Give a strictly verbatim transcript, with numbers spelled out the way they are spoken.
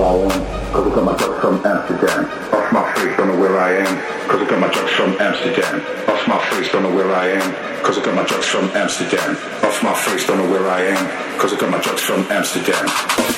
I am, cause I got my drugs from Amsterdam. Off my face, don't know where I am, cause I got my drugs from Amsterdam. Off my face, don't know where I am, cause I got my drugs from Amsterdam. Off my face, don't know where I am, cause I got my drugs from Amsterdam.